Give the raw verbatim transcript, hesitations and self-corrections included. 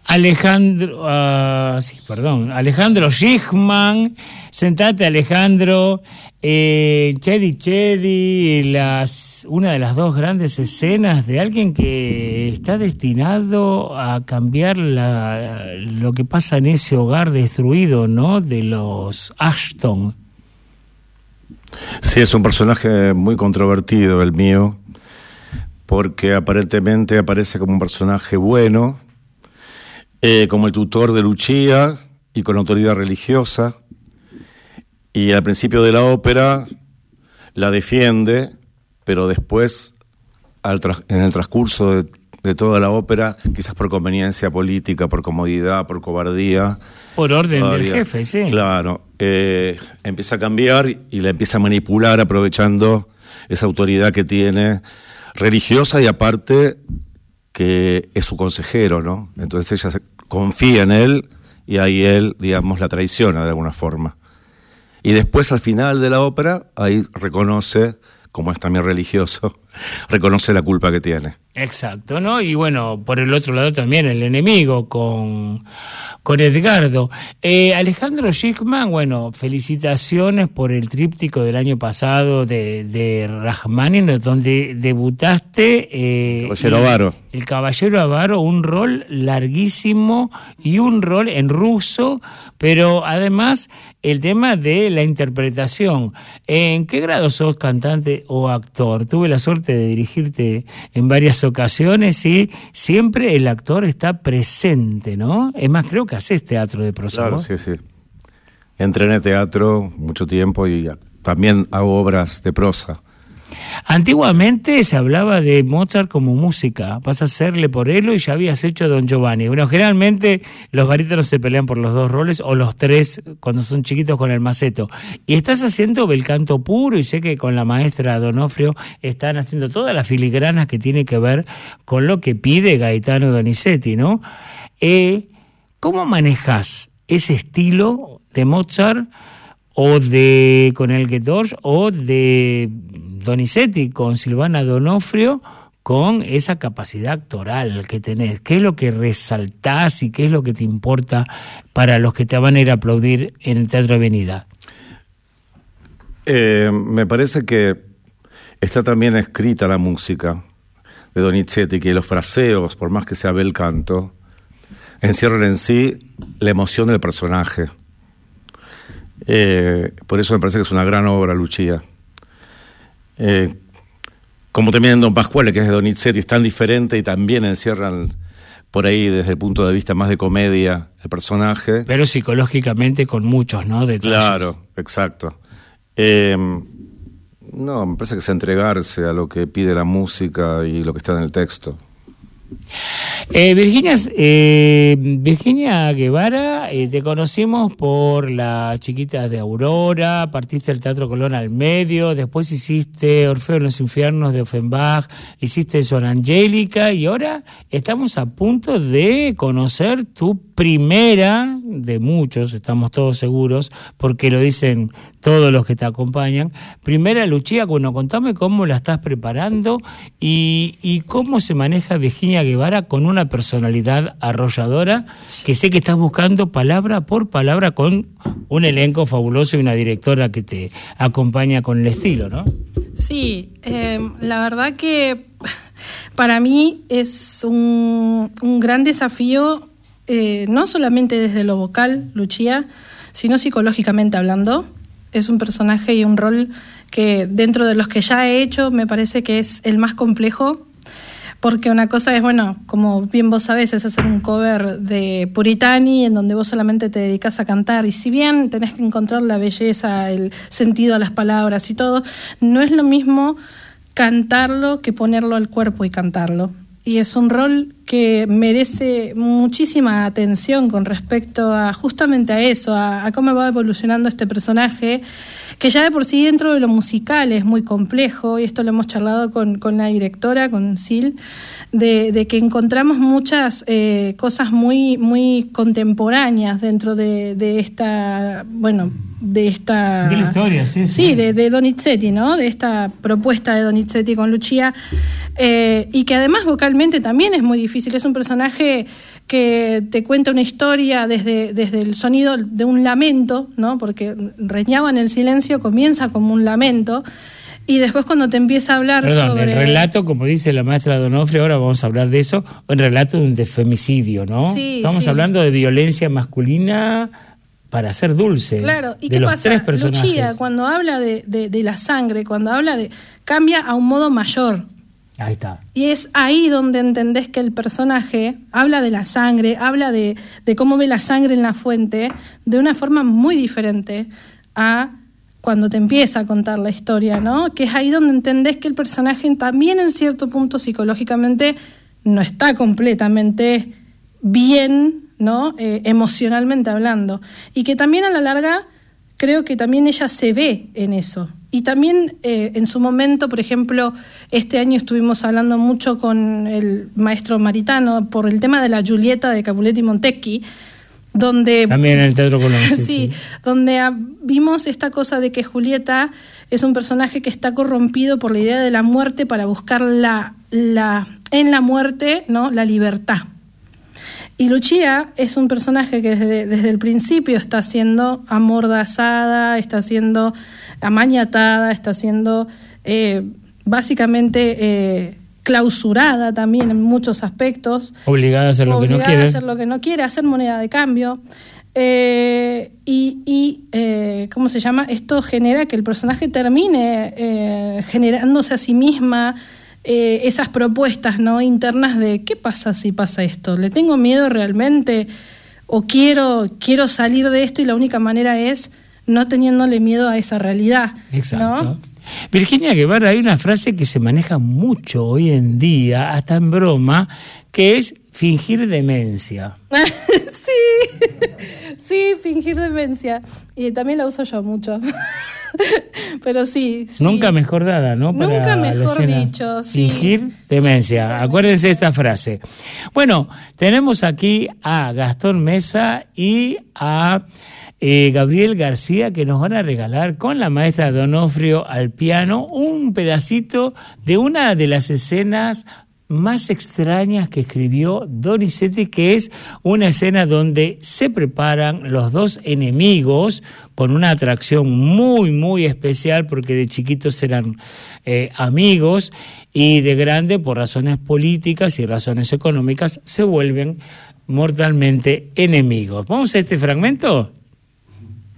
Alejandro, uh, sí, perdón, Alejandro Schickman, sentate Alejandro, eh, Chedi Chedi, las, una de las dos grandes escenas de alguien que está destinado a cambiar la, lo que pasa en ese hogar destruido, ¿no?, de los Ashton. Sí, es un personaje muy controvertido el mío, porque aparentemente aparece como un personaje bueno, Eh, como el tutor de Lucia y con autoridad religiosa, y al principio de la ópera la defiende, pero después al tra- en el transcurso de, de toda la ópera, quizás por conveniencia política, por comodidad, por cobardía, Por orden todavía, del jefe, sí. Claro, eh, empieza a cambiar y la empieza a manipular aprovechando esa autoridad que tiene religiosa y aparte que es su consejero, ¿no? Entonces ella se confía en él y ahí él, digamos, la traiciona de alguna forma. Y después, al final de la ópera, ahí reconoce, como es también religioso, reconoce la culpa que tiene. Exacto, ¿no? Y bueno, por el otro lado también el enemigo con, con Edgardo. Eh, Alejandro Schickman, bueno, felicitaciones por el tríptico del año pasado de, de Rachmaninoff, donde debutaste... Eh, Caballero Avaro. El Caballero Avaro, un rol larguísimo y un rol en ruso, pero además el tema de la interpretación. ¿En qué grado sos cantante o actor? Tuve la suerte de dirigirte en varias ocasiones y siempre el actor está presente, ¿no? Es más, creo que haces teatro de prosa. Claro, ¿no? sí, sí. Entrené teatro mucho tiempo y también hago obras de prosa. Antiguamente se hablaba de Mozart como música, vas a hacerle por él y ya habías hecho Don Giovanni. Bueno, generalmente los barítonos se pelean por los dos roles o los tres cuando son chiquitos con el maceto. Y estás haciendo bel canto puro y sé que con la maestra Donofrio están haciendo todas las filigranas que tiene que ver con lo que pide Gaetano Donizetti, ¿no? Eh, ¿Cómo manejas ese estilo de Mozart o de con el Getorge o de Donizetti con Silvana Donofrio, con esa capacidad actoral que tenés? ¿Qué es lo que resaltás y qué es lo que te importa para los que te van a ir a aplaudir en el Teatro Avenida? Eh, me parece que está también escrita la música de Donizetti, que los fraseos, por más que sea bel canto, encierran en sí la emoción del personaje. Eh, por eso me parece que es una gran obra, Lucia. Eh, como también en Don Pasquale, que es de Donizetti, es tan diferente y también encierran por ahí desde el punto de vista más de comedia el personaje. Pero psicológicamente con muchos, ¿no? Detalles. Claro, exacto. Eh, no, me parece que es entregarse a lo que pide la música y lo que está en el texto. Eh, Virginia, eh, Virginia Guevara, eh, te conocimos por La Chiquita de Aurora, partiste del Teatro Colón al medio, después hiciste Orfeo en los Infiernos de Offenbach, hiciste Sor Angélica y ahora estamos a punto de conocer tu primera, de muchos, estamos todos seguros, porque lo dicen todos los que te acompañan, primera Lucia. Bueno, contame cómo la estás preparando y, y cómo se maneja Virginia Guevara con una personalidad arrolladora, que sé que estás buscando palabra por palabra con un elenco fabuloso y una directora que te acompaña con el estilo, ¿no? Sí, eh, la verdad que para mí es un, un gran desafío, eh, no solamente desde lo vocal, Lucia, sino psicológicamente hablando. Es un personaje y un rol que dentro de los que ya he hecho me parece que es el más complejo, porque una cosa es, bueno, como bien vos sabés, es hacer un cover de Puritani en donde vos solamente te dedicas a cantar, y si bien tenés que encontrar la belleza, el sentido a las palabras y todo, no es lo mismo cantarlo que ponerlo al cuerpo y cantarlo. Y es un rol que merece muchísima atención con respecto a justamente a eso, a, a cómo va evolucionando este personaje, que ya de por sí dentro de lo musical es muy complejo, y esto lo hemos charlado con, con la directora, con Sil, de, de que encontramos muchas eh, cosas muy, muy contemporáneas dentro de, de esta, bueno, de esta... De la historia, sí. Sí, sí de, de Donizetti, ¿no? De esta propuesta de Donizetti con Lucia. eh, y que además vocalmente también es muy difícil. Es un personaje que te cuenta una historia desde, desde el sonido de un lamento, ¿no? Porque Reñaba en el silencio comienza como un lamento, y después cuando te empieza a hablar Perdón, sobre... el relato, como dice la maestra Donofrio, ahora vamos a hablar de eso, el relato de un de femicidio, ¿no? Sí, Estamos sí. hablando de violencia masculina para ser dulce. Claro, ¿y de qué los pasa? tres personajes. Lucía, cuando habla de, de, de la sangre, cuando habla de... cambia a un modo mayor. Ahí está. Y es ahí donde entendés que el personaje habla de la sangre, habla de, de cómo ve la sangre en la fuente, de una forma muy diferente a cuando te empieza a contar la historia, ¿no? Que es ahí donde entendés que el personaje también en cierto punto psicológicamente no está completamente bien, ¿no? Eh, emocionalmente hablando. Y que también a la larga creo que también ella se ve en eso. Y también eh, en su momento, por ejemplo, este año estuvimos hablando mucho con el maestro Maritano por el tema de la Giulietta de Capuletti Montecchi, donde... También en el Teatro Colón. Sí, sí, sí. Donde a, vimos esta cosa de que Julieta es un personaje que está corrompido por la idea de la muerte para buscar la, la, en la muerte, ¿no?, la libertad. Y Lucia es un personaje que desde, desde el principio está siendo amordazada, está siendo amañatada, está siendo eh, básicamente eh, clausurada también en muchos aspectos. Obligada a hacer lo que no quiere. Obligada a hacer lo que no quiere, a hacer moneda de cambio. Eh, y, y eh, ¿cómo se llama? Esto genera que el personaje termine eh, generándose a sí misma Eh, esas propuestas, ¿no?, internas de ¿qué pasa si pasa esto? ¿Le tengo miedo realmente? ¿O quiero, quiero salir de esto y la única manera es no teniéndole miedo a esa realidad? Exacto. ¿No? Virginia Guevara, hay una frase que se maneja mucho hoy en día, hasta en broma, que es fingir demencia. Sí, sí, fingir demencia. Y también la uso yo mucho. Pero sí, sí. Nunca mejor dada, ¿no? Para Nunca la mejor escena. dicho, sí. Fingir demencia. Acuérdense esta frase. Bueno, tenemos aquí a Gastón Mesa y a eh, Gabriel García, que nos van a regalar con la maestra Donofrio al piano un pedacito de una de las escenas más extrañas que escribió Donizetti, que es una escena donde se preparan los dos enemigos con una atracción muy, muy especial, porque de chiquitos eran eh, amigos y de grande, por razones políticas y razones económicas, se vuelven mortalmente enemigos. ¿Vamos a este fragmento?